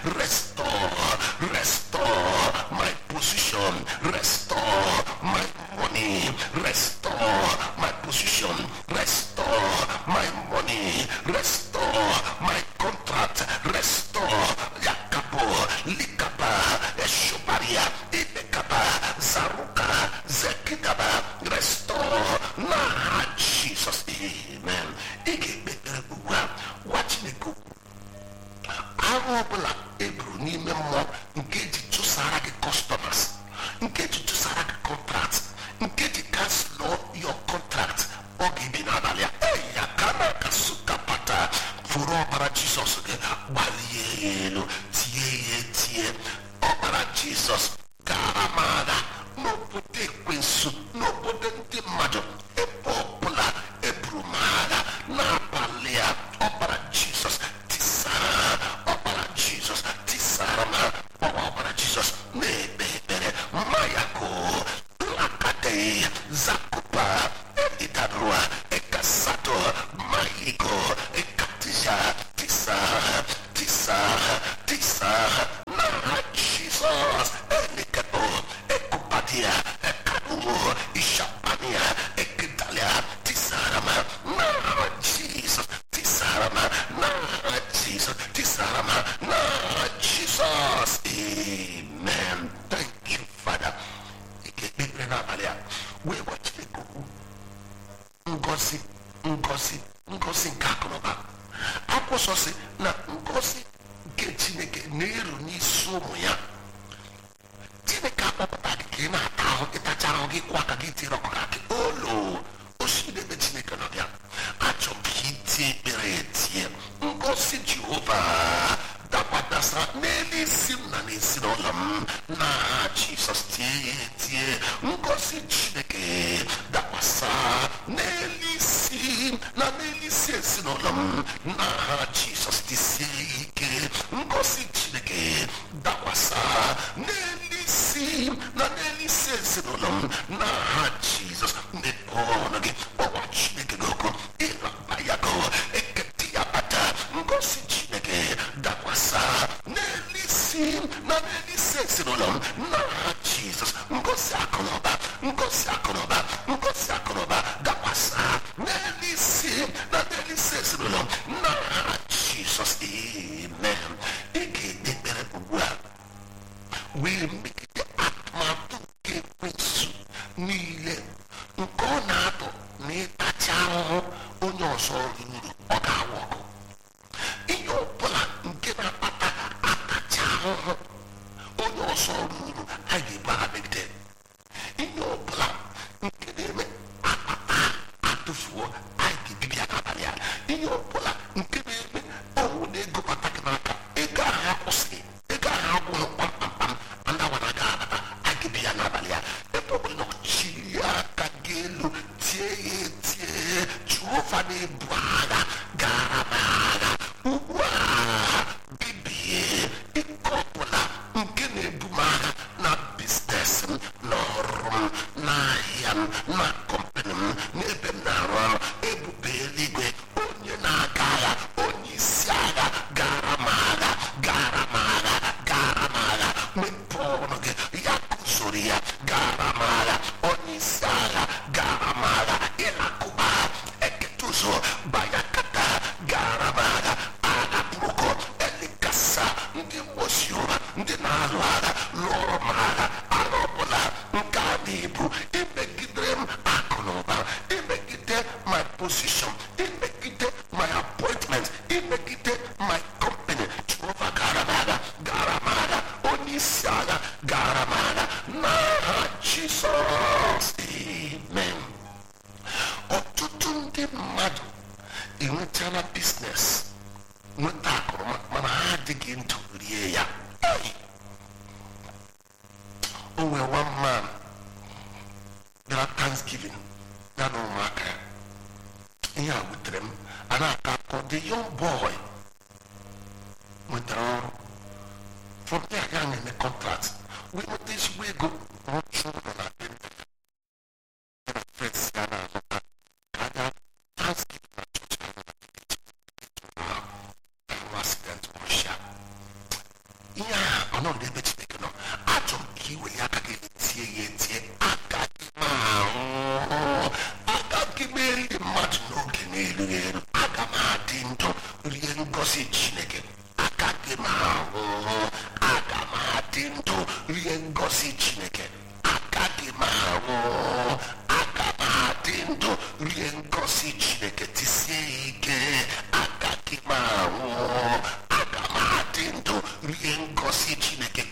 restore my position, restore my money, restore my position, restore my money, restore my contract, restore Yakapo, Likaba, Eshubaria, Ibekaba, Zaruka, Zekidaba, restore now, Jesus, amen. Watching it go. Arobula ebru n'ime mmụọ nke ji chụsara gị customers, nke ji chụsara gị contract, nke ji cancel your contract oge bi n'abalị ya kama kasuka pata furu ọbara Jizọs gị gbalie ya elu tie ọbara Jizọs gara m agha n'obodo ekwensu, n'obodo ndị mmadụ, ebe ọbụla eburu m agha n'abalị ya ọbara Jizọs ọbara Jizọs na-ekpe ekpere mayako lakade zakupa edidadrua ekasato maiko ekatija tisa na Jizọs enikebo ekupatia ekadumo ishapania ekidalia tisarama na Jizọs tisarama na Jizọs tisarama na Jesus. Amen. Thank you, Father. We watch the go. Ngozi nkakonoba. Akwụsọ sị na ngozi nke Chineke na-eru n'isi ụmụ ya. Chineke akpọpụta gị ka ị na-ata ahụ, ịtacha ahụ gị kwa aka gị tiri ọkụ gị. Olo, osi n'ebe Chineke nọ ya. Achọ m ka itie ekpere etie. Ngozi Jehova dakwasara n'elisi m na n'ezinụlọ m na Jizọs tie ngozi Chineke dakwasa n'elisi na n'elisi ezinụlọ m na Jizọs tisie ike. Ngozi Chineke dakwasa n'elisi na n'elisi ezinụlọ m na Jizọs. Mepee ọnụ gị kpọwa Chineke gị oku ịlaba ya go eketi ya bata. Ngozi Chineke dakwasa n'elisi na n'elisi ezinụlọ m na Jizọs. Ngozi akụnụba dakwasa n'elisi na n'elisi ezinụlọ m na Jizọs. Amen. Ị ga-ekpe ekpere ugbu a wee megide atụmatụ nke ekwensu niile nke ọ na-atụ na ịtacha ahụhụ onye ọzọ ruru ọ ga-awụ ọkụ. Ihe ọbụla nke na-akpata atacha ahụhụ onye ọzọ ruru a ga-ebu agha megide. Ihe ọbụla nke na-eme akpata atụfuo a ga-ebibi ya n'abalị ya. Ihe ọbụla nke na-eme ọnwụ na ego bata gị n'aka, ego ahụ akwụsịghị, ego ahụ agwụghị kpamkpam andawara ga-abata a ga-ebi ya n'abalị ya. Ebe ọbụla na ọchịrị ya aka gị elu tie ya etie, Jehova na-ebu agha gara m agha ugbu a bibie ike ọbụla nke na-ebu m agha na biznes m, n'ọrụ m, n'ahịa m, na kọmpani m, n'ebe m na-arụ ọrụ. Ebube eluigwe onye na-aga agha, onye isi agha gara m agha. Mepee ọnụ gị ya kụzoro ya gara m agha. Onye isi agha gara m agha. Ịlakụba ekete ụzọ bayakata gara m agha. Agha pụrụkọ elikasa ndị mmosi ụra ndị na-alụ agha lụọrọ m agha. Agha ọbụla nke a na-ebu imegidere m akụ na ụba, imegide my position, imegide my appointment, imegide my company. Jehova gara m agha. Onye isi agha gara m agha n'aha Jizọs. Amen. Ọtụtụ ndị mmadụ enwetala biznes, nweta akụrụma, mana ha adịghị ndụ rie ya. O nwere one man bịara Thanksgiving ya na ụmụaka ya. Ihe a wutere m. A na-aka akọ the young boy nwetara ọrụ. From there, I am in a contract. We know this way go. Not sure that I can. Friends, accident or share. nọrọ ebe Chineke nọ. Achọrọ m ka i were aka gị tie ya etie. Agaghị m anwụ, agaghị m eri mmadụ n'oge na-erughị eru. Aga m adị ndụ rie ngọzi Chineke. Agaghị m anwụ, aga m adị ndụ rie ngọzi Chineke. Agaghị m anwụ, aga m adị ndụ rie ngọzi Chineke. Tisie ike, agaghị m anwụ, aga m adị ndụ rie ngọzi Chineke.